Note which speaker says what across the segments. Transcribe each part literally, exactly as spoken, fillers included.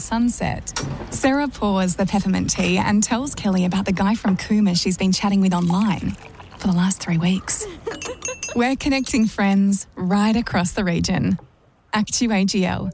Speaker 1: sunset. Sarah pours the peppermint tea and tells Kelly about the guy from Cooma she's been chatting with online for the last three weeks. We're connecting friends right across the region. Actu A G L.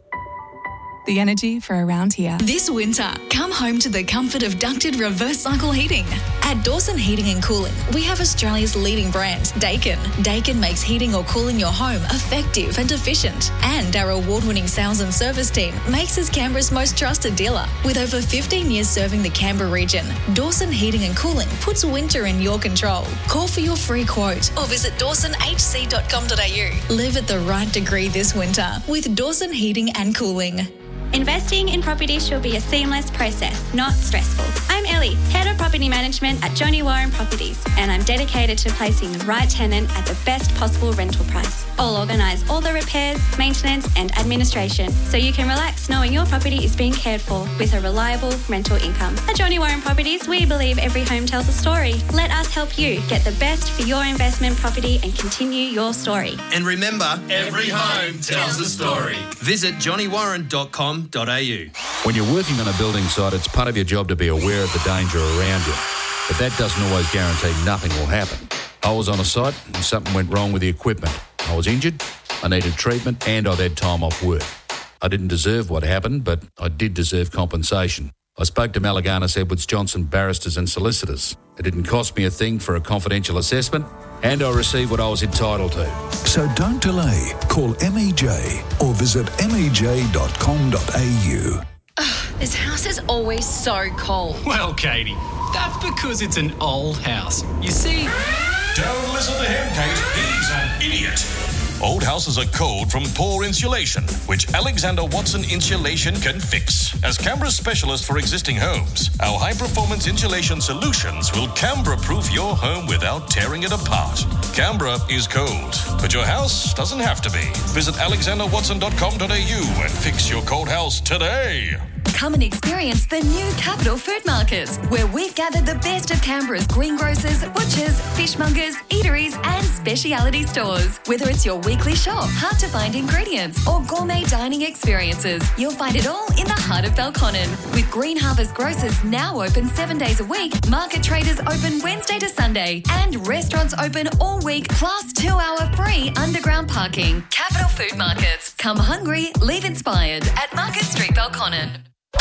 Speaker 1: The energy for around here.
Speaker 2: This winter, come home to the comfort of ducted reverse cycle heating. At Dawson Heating and Cooling, we have Australia's leading brand, Daikin. Daikin makes heating or cooling your home effective and efficient. And our award-winning sales and service team makes us Canberra's most trusted dealer. With over fifteen years serving the Canberra region, Dawson Heating and Cooling puts winter in your control. Call for your free quote or visit dawson h c dot com dot a u. Live at the right degree this winter with Dawson Heating and Cooling.
Speaker 3: Investing in property should be a seamless process, not stressful. I'm Ellie, Head of Property Management at Johnny Warren Properties, and I'm dedicated to placing the right tenant at the best possible rental price. I'll organise all the repairs, maintenance and administration so you can relax knowing your property is being cared for with a reliable rental income. At Johnny Warren Properties, we believe every home tells a story. Let us help you get the best for your investment property and continue your story.
Speaker 4: And remember, every home tells a story. Visit johnny warren dot com dot a u.
Speaker 5: When you're working on a building site, it's part of your job to be aware of the danger around you. But that doesn't always guarantee nothing will happen. I was on a site and something went wrong with the equipment. I was injured, I needed treatment, and I'd had time off work. I didn't deserve what happened, but I did deserve compensation. I spoke to Malaganas Edwards Johnson barristers and solicitors. It didn't cost me a thing for a confidential assessment, and I received what I was entitled to.
Speaker 6: So don't delay. Call M E J or visit m e j dot com dot a u.
Speaker 7: This house is always so cold.
Speaker 8: Well, Katie, that's because it's an old house. You see...
Speaker 9: Don't listen to him, Kate. He's an idiot. Old houses are cold from poor insulation, which Alexander Watson Insulation can fix. As Canberra's specialist for existing homes, our high-performance insulation solutions will Canberra-proof your home without tearing it apart. Canberra is cold, but your house doesn't have to be. Visit alexander watson dot com dot a u and fix your cold house today.
Speaker 2: Come and experience the new Capital Food Market, where we've gathered the best of Canberra's greengrocers, butchers, fishmongers, eateries and speciality stores. Whether it's your weekly shop, hard-to-find ingredients or gourmet dining experiences, you'll find it all in the heart of Belconnen. With Green Harvest Grocers now open seven days a week, market traders open Wednesday to Sunday and restaurants open all week, plus two-hour free underground parking. Capital Food Markets. Come hungry, leave inspired at Market Street, Belconnen.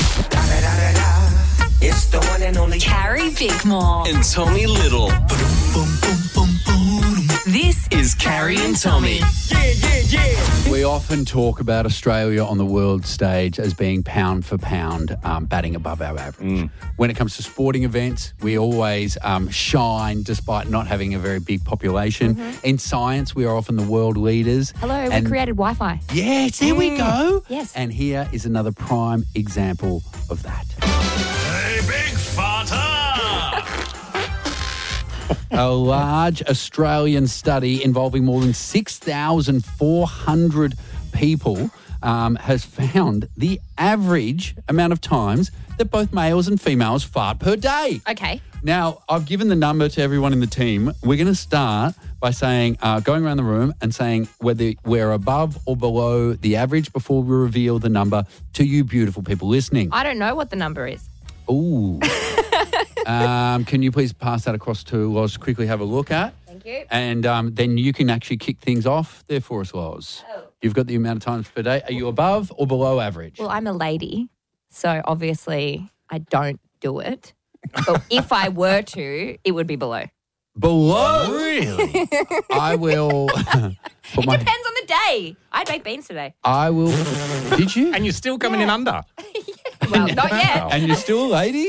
Speaker 10: It's the one and only
Speaker 2: Carrie Bickmore
Speaker 4: And Tommy Little.
Speaker 2: This is Carrie and Tommy.
Speaker 10: Yeah, yeah, yeah.
Speaker 11: We often talk about Australia on the world stage as being pound for pound, um, batting above our average. Mm. When it comes to sporting events, we always um, shine despite not having a very big population. Mm-hmm. In science, we are often the world leaders.
Speaker 12: Hello,
Speaker 11: and
Speaker 12: we created Wi-Fi.
Speaker 11: Yes, there mm. we go.
Speaker 12: Yes.
Speaker 11: And here is another prime example of that.
Speaker 9: Hey, big fata!
Speaker 11: A large Australian study involving more than six thousand four hundred people um, has found the average amount of times that both males and females fart per day.
Speaker 12: Okay.
Speaker 11: Now, I've given the number to everyone in the team. We're going to start by saying, uh, going around the room and saying whether we're above or below the average before we reveal the number to you beautiful people listening.
Speaker 12: I don't know what the number is.
Speaker 11: Ooh. um, can you please pass that across to Loz to quickly have a look at?
Speaker 12: Thank you.
Speaker 11: And um, then you can actually kick things off there for us, Loz.
Speaker 12: Oh.
Speaker 11: You've got the amount of times per day. Are you above or below average?
Speaker 12: Well, I'm a lady, so obviously I don't do it. But if I were to, it would be below.
Speaker 11: Below? Really? I will...
Speaker 12: It my... depends on the day. I'd make beans today.
Speaker 11: I will... Did you?
Speaker 8: And you're still coming
Speaker 12: yeah.
Speaker 8: in under.
Speaker 12: Well, not yet.
Speaker 11: And you're still a lady?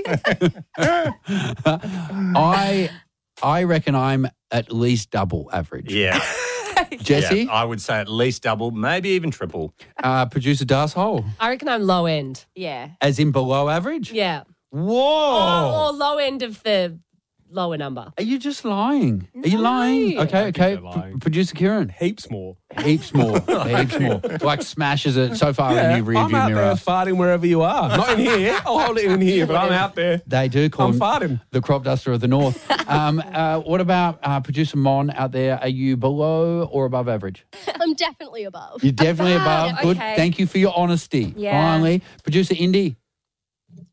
Speaker 11: I I reckon I'm at least double average.
Speaker 8: Yeah.
Speaker 11: Jesse?
Speaker 8: Yeah, I would say at least double, maybe even triple.
Speaker 11: Uh, producer Das Hole?
Speaker 13: I reckon I'm low end.
Speaker 12: Yeah.
Speaker 11: As in below average?
Speaker 13: Yeah.
Speaker 11: Whoa.
Speaker 13: Or, or low end of the lower number.
Speaker 11: Are you just lying?
Speaker 13: No.
Speaker 11: Are you lying? Okay, okay.
Speaker 8: lying.
Speaker 11: P- producer Kieran?
Speaker 8: Heaps more.
Speaker 11: Heaps more. Heaps more. Like smashes it so far
Speaker 14: yeah,
Speaker 11: in your rearview
Speaker 14: I'm out
Speaker 11: mirror.
Speaker 14: there farting wherever you are. Not in here. I'll hold it in here, but I'm out there.
Speaker 11: They do call
Speaker 14: I'm
Speaker 11: him
Speaker 14: farting.
Speaker 11: the crop duster of the north. um, uh, what about uh, producer Mon out there? Are you below or above average?
Speaker 15: I'm definitely above.
Speaker 11: You're definitely above.
Speaker 12: Above,
Speaker 11: Good.
Speaker 12: okay.
Speaker 11: Thank you for your honesty.
Speaker 12: Yeah.
Speaker 11: Finally. Producer Indy?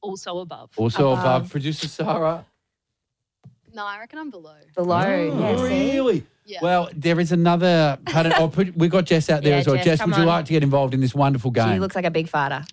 Speaker 15: also above.
Speaker 11: Also above. above. Producer Sarah?
Speaker 16: No, I reckon I'm below.
Speaker 12: Below,
Speaker 11: oh,
Speaker 12: yeah.
Speaker 11: Really?
Speaker 16: Yeah.
Speaker 11: Well, there is another pattern. Oh, put, we got Jess out there
Speaker 12: Yeah,
Speaker 11: as well.
Speaker 12: Jess,
Speaker 11: Jess,
Speaker 12: come
Speaker 11: would you
Speaker 12: on.
Speaker 11: like to get involved in this wonderful game?
Speaker 12: She looks like a big farter.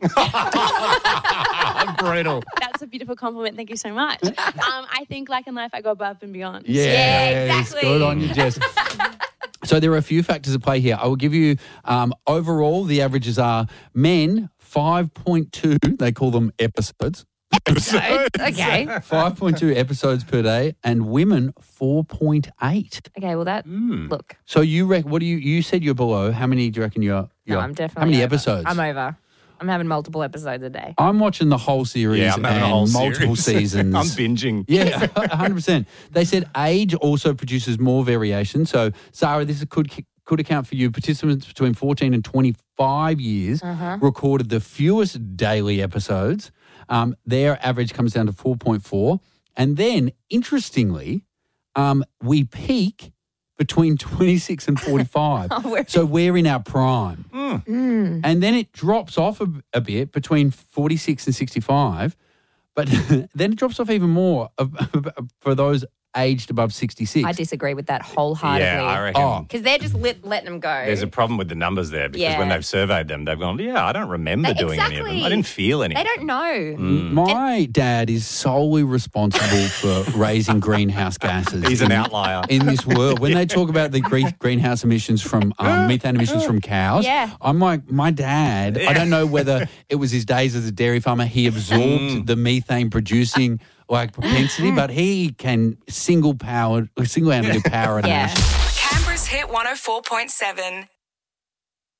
Speaker 11: Brutal.
Speaker 15: That's a beautiful compliment. Thank you so much. um, I think, like in life, I go above and beyond.
Speaker 11: Yeah, exactly. Good on you, Jess. So there are a few factors at play here. I will give you um, overall, the averages are men, five point two, they call them episodes.
Speaker 12: Episodes? Okay.
Speaker 11: five point two episodes per day, and women, four point eight.
Speaker 12: Okay, well, that, look.
Speaker 11: So you reckon, what do you, you said you're below. How many do you reckon you're?
Speaker 12: No,
Speaker 11: you're
Speaker 12: I'm definitely
Speaker 11: How many
Speaker 12: over.
Speaker 11: episodes?
Speaker 12: I'm over. I'm having multiple episodes a day.
Speaker 11: I'm watching the whole series
Speaker 14: Yeah, I'm having
Speaker 11: and
Speaker 14: a whole
Speaker 11: multiple
Speaker 14: series.
Speaker 11: seasons.
Speaker 14: I'm binging.
Speaker 11: Yeah, one hundred percent. They said age also produces more variation. So, Sarah, this could could account for you. Participants between fourteen and twenty-five years
Speaker 12: Uh-huh.
Speaker 11: recorded the fewest daily episodes. Um, their average comes down to four point four. And then, interestingly, um, we peak between twenty-six and forty-five.
Speaker 12: Oh, we're-
Speaker 11: So we're in our prime.
Speaker 12: Mm.
Speaker 11: And then it drops off a, a bit between forty-six and sixty-five, but then it drops off even more for those aged above sixty-six.
Speaker 12: I disagree with that wholeheartedly.
Speaker 14: Yeah, I reckon.
Speaker 11: Oh.
Speaker 12: Because they're just let, letting them go.
Speaker 14: There's a problem with the numbers there because
Speaker 12: Yeah.
Speaker 14: when they've surveyed them, they've gone, yeah, I don't remember
Speaker 12: They-
Speaker 14: doing any of them.
Speaker 12: exactly.
Speaker 14: I didn't feel any.
Speaker 12: They don't know.
Speaker 11: My dad is solely responsible for raising greenhouse gases.
Speaker 14: He's an
Speaker 11: in-
Speaker 14: outlier.
Speaker 11: in this world. When they talk about the green, greenhouse emissions from um, methane emissions from cows,
Speaker 12: Yeah.
Speaker 11: I'm like, my dad, I don't know whether it was his days as a dairy farmer, he absorbed the methane producing like propensity, but he can single powered, single handedly power a
Speaker 12: Yeah.
Speaker 11: nation.
Speaker 17: Canberra's Hit one oh four point seven.